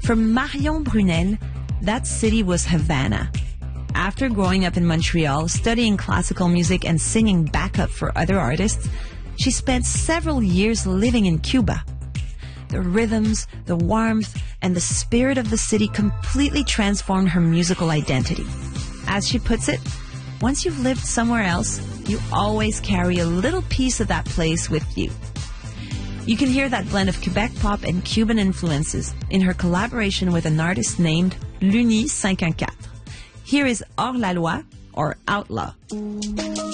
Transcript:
For Marion Brunel, that city was Havana. After growing up in Montreal, studying classical music and singing backup for other artists, she spent several years living in Cuba. The rhythms, the warmth, and the spirit of the city completely transformed her musical identity. As she puts it, once you've lived somewhere else, you always carry a little piece of that place with you. You can hear that blend of Quebec pop and Cuban influences in her collaboration with an artist named Luni 514. Here is Hors la Loi, or Outlaw.